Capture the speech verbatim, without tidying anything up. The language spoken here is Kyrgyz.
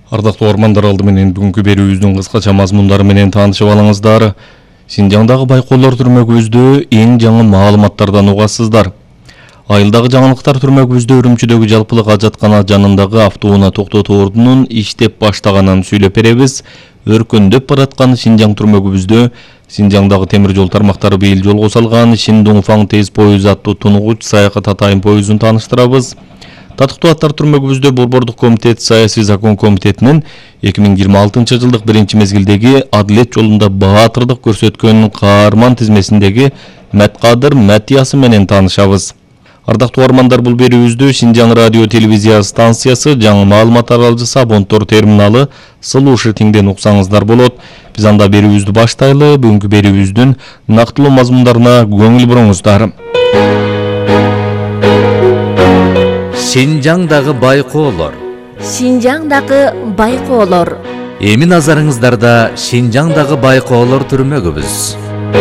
Ардактуу ормандар, алды менен бүгүнкү берүүбүздүн кыскача мазмундары менен таанышып алыңыздар. Синжаңдагы байкоолор түрмөгүбүздө эң жаңы маалыматтардан угасыздар. Айылдагы жаңылыктар түрмөгүбүздө Үрүмчүдөгү жалпылык ажаткана жанындагы автоунаа токтотуу ордунун иштеп баштаганын сүйлөп беребиз. Өркөндөп бараткан Синжаң түрмөгүбүздө Синжаңдагы темир жол тармактары быйыл жолго салган Шиндуңфаң тез поезу аттуу тунугуч саякат атайын поезун тааныштырабыз. Татыктуу аттар түрмөгүбүздө Борбордук комитет Саясий закон комитетинин эки миң жыйырма алтынчы жылдык биринчи мезгилдеги адилет жолунда баатырдык көрсөткөн каарман тизмесиндеги Мәткадыр Мәтиясы менен таанышабыз. Ардактуу армандар, бул берүүбүздү Синжаң радио телевизия станциясы, жаңы маалымат аралжысы Абонтор терминалы Слушатиңден уксаңыздар болот. Биз анда берүүбүздү баштайлы. Бүгүнкү берүүбүздүн нактылуу мазмундарына көңүл буруңуздар. Синжаңдагы байкоолор. Синжаңдагы байкоолор. Эми назарыңыздарда Синжаңдагы байкоолор түрмөгүбүз.